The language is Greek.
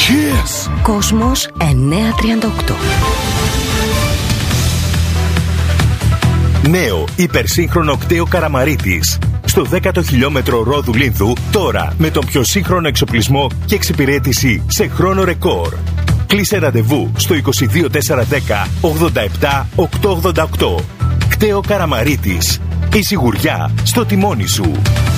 Yes! Κόσμος 938. Νέο υπερσύγχρονο κτέο Καραμαρίτης. Στο 10ο χιλιόμετρο Ρόδου Λίνθου, τώρα με τον πιο σύγχρονο εξοπλισμό και εξυπηρέτηση σε χρόνο ρεκόρ. Κλείσε ραντεβού στο 22410 87 888. Κτέο Καραμαρίτης. Η σιγουριά στο τιμόνι σου.